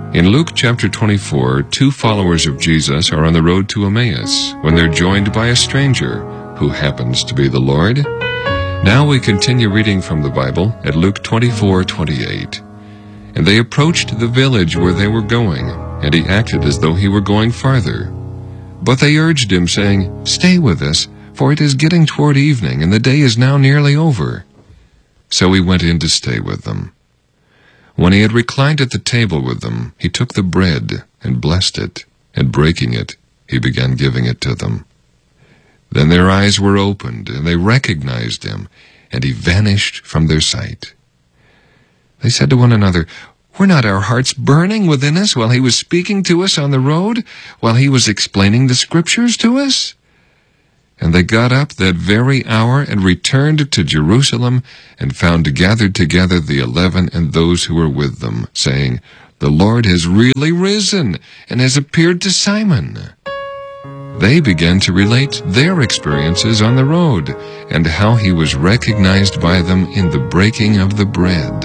In Luke chapter 24, two followers of Jesus are on the road to Emmaus when they're joined by a stranger who happens to be the Lord. Now we continue reading from the Bible at Luke 24:28. And they approached the village where they were going, and he acted as though he were going farther. But they urged him, saying, "Stay with us, for it is getting toward evening, and the day is now nearly over." So he went in to stay with them. When he had reclined at the table with them, he took the bread and blessed it, and breaking it, he began giving it to them. Then their eyes were opened, and they recognized him, and he vanished from their sight. They said to one another, "Were not our hearts burning within us while he was speaking to us on the road, while he was explaining the Scriptures to us?" And they got up that very hour and returned to Jerusalem, and found gathered together the 11 and those who were with them, saying, "The Lord has really risen, and has appeared to Simon." They began to relate their experiences on the road, and how he was recognized by them in the breaking of the bread.